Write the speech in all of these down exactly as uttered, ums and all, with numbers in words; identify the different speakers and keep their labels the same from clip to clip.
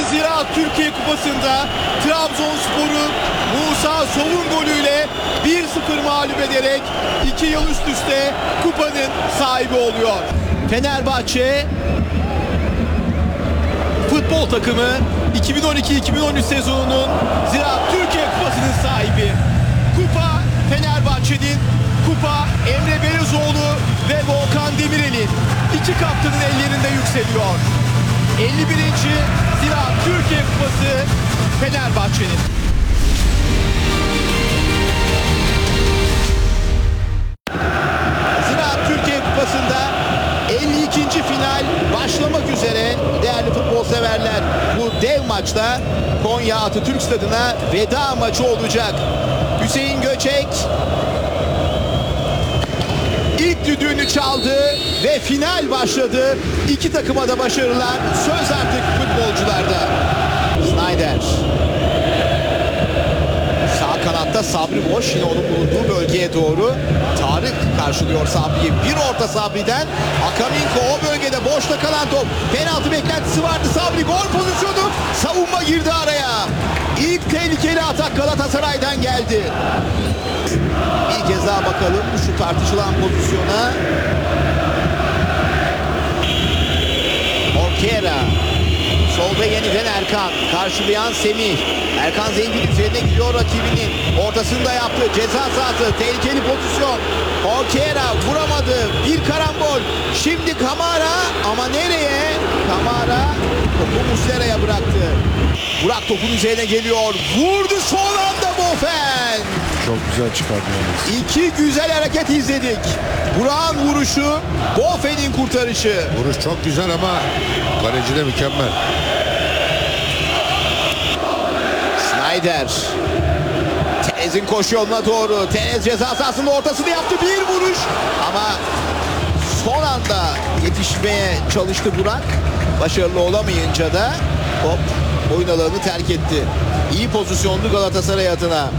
Speaker 1: Ziraat Türkiye Kupası'nda Trabzonspor'u Musa Sov'un golüyle bir sıfır mağlup ederek iki yıl üst üste kupanın sahibi oluyor. Fenerbahçe futbol takımı iki bin on iki iki bin on üç sezonunun Ziraat Türkiye Kupası'nın sahibi. Kupa Fenerbahçe'nin, kupa Emre Belözoğlu ve Volkan Demirel'in, iki kaptanın ellerinde yükseliyor. elli birinci Ziraat Türkiye Kupası Fenerbahçe'nin. Ziraat Türkiye Kupası'nda elli ikinci final başlamak üzere değerli futbol severler. Bu dev maçta Konya Atatürk Stadı'na veda maçı olacak. Hüseyin Göçek ilk düdüğünü çaldı ve final başladı. İki takıma da başarılar. Söz artık futbolcularda. Snyder. Sağ kanatta Sabri boş. Yine onun bulunduğu bölgeye doğru. Tarık karşılıyor Sabri'yi. Bir orta Sabri'den. Akaminko o bölgede boşta kalan top. Penaltı beklentisi vardı. Sabri gol pozisyonu. Savunma girdi araya. İlk tehlikeli atak Galatasaray'dan geldi. Bir kez daha bakalım şu tartışılan pozisyona. Orkera. Solda yeniden Erkan. Karşılayan Semih. Erkan Zengin üzerine gidiyor rakibinin. Ortasında yaptı. Ceza sahası. Tehlikeli pozisyon. Orkera vuramadı. Bir karambol. Şimdi Kamara. Ama nereye? Kamara topu Muslera'ya bıraktı. Burak topun üzerine geliyor. Vurdu son anda Bofen.
Speaker 2: Çok güzel çıkardı yalnız.
Speaker 1: İki güzel hareket izledik. Burak'ın vuruşu, Bofen'in kurtarışı.
Speaker 2: Vuruş çok güzel ama kaleci de mükemmel.
Speaker 1: Snyder. Terez'in koşu yoluna doğru. Terez ceza sahasının ortasını yaptı. Bir vuruş. Ama son anda yetişmeye çalıştı Burak. Başarılı olamayınca da hop oyun alanını terk etti. İyi pozisyonlu Galatasaray adına.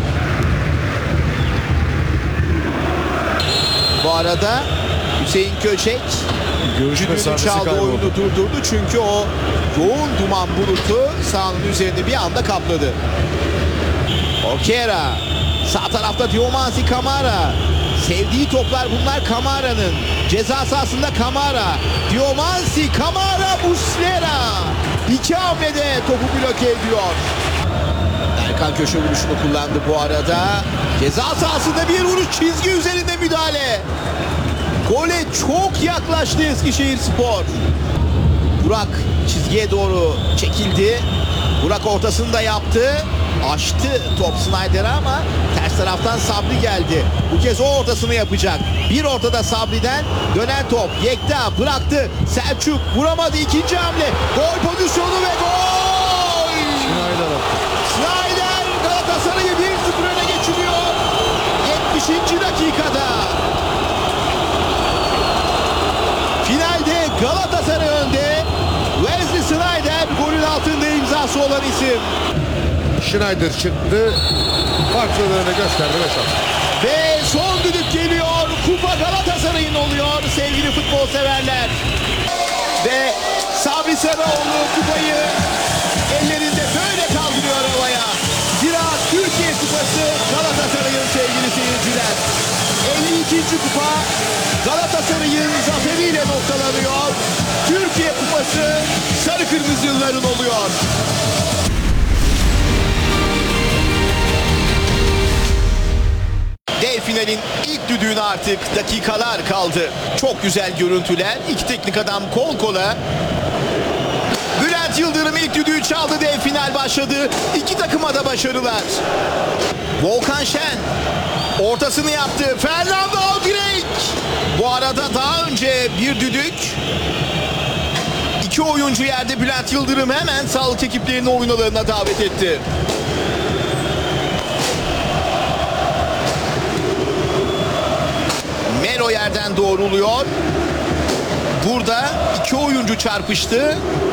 Speaker 1: Bu arada Hüseyin Köçek
Speaker 2: Görüş
Speaker 1: düdüğünü
Speaker 2: mesafesi
Speaker 1: çaldı,
Speaker 2: kayboldu.
Speaker 1: oyunu durdurdu. Çünkü o yoğun duman bulutu sahanın üzerinde bir anda kapladı. Orkera. Sağ tarafta Diomansi Kamara. Sevdiği toplar bunlar Kamara'nın. Ceza sahasında Kamara. Diomansi Kamara Muslera. İki hamlede topu bloke ediyor. Erkan köşe vuruşunu kullandı bu arada. Ceza sahasında bir vuruş, çizgi üzerinde müdahale. Gole çok yaklaştı Eskişehirspor. Burak çizgiye doğru çekildi. Burak ortasını da yaptı. Açtı top Snyder'a ama ters taraftan Sabri geldi. Bu kez o ortasını yapacak. Bir ortada Sabri'den dönen top. Yekta bıraktı. Selçuk vuramadı. İkinci hamle. Gol pozisyonu ve gol!
Speaker 2: Snyder attı.
Speaker 1: Snyder Galatasaray'ı bir sıfır öne geçiriyor. yetmişinci dakikada. Finalde Galatasaray önde. Wesley Snyder golün altında imzası olan isim.
Speaker 2: Schneider çıktı. Farklılığını gösterdi ve şans.
Speaker 1: Ve son düdük geliyor. Kupa Galatasaray'ın oluyor sevgili futbol severler. Ve Sabri Sarıoğlu kupayı ellerinde böyle kaldırıyor havaya. Ziraat Türkiye Kupası Galatasaray'ın sevgili seyirciler. elli ikinci kupa Galatasaray'ın zaferiyle noktalanıyor. Türkiye Kupası sarı kırmızıların oluyor. Dev finalin ilk düdüğüne artık dakikalar kaldı. Çok güzel görüntüler. İki teknik adam kol kola. Bülent Yıldırım ilk düdüğü çaldı. Dev final başladı. İki takıma da başarılar. Volkan Şen ortasını yaptı. Fernando Aldirek. Bu arada daha önce bir düdük. İki oyuncu yerde. Bülent Yıldırım hemen sağlık ekiplerini oyun alanına davet etti. Melo yerden doğruluyor. Burada iki oyuncu çarpıştı.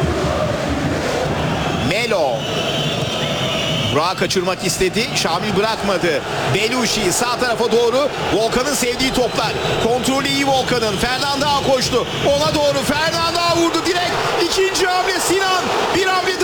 Speaker 1: Melo. Burak'ı kaçırmak istedi. Şamil bırakmadı. Belushi sağ tarafa doğru. Volkan'ın sevdiği toplar. Kontrolü iyi Volkan'ın. Fernando koştu. Ona doğru Fernando vurdu direkt. İkinci hamle Sinan. Bir hamle